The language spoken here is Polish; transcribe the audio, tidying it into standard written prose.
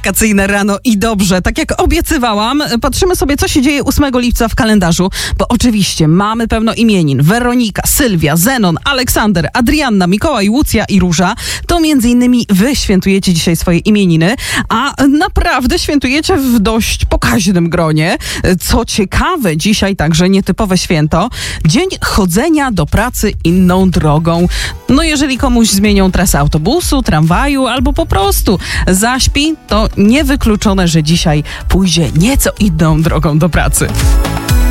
Wakacyjne rano i dobrze. Tak jak obiecywałam, patrzymy sobie, co się dzieje 8 lipca w kalendarzu, bo oczywiście mamy pełno imienin. Weronika, Sylwia, Zenon, Aleksander, Adrianna, Mikołaj, Łucja i Róża. To między innymi wy świętujecie dzisiaj swoje imieniny, a naprawdę świętujecie w dość pokaźnym gronie. Co ciekawe, dzisiaj także nietypowe święto. Dzień chodzenia do pracy inną drogą. No jeżeli komuś zmienią trasę autobusu, tramwaju albo po prostu zaśpi, to niewykluczone, że dzisiaj pójdzie nieco inną drogą do pracy.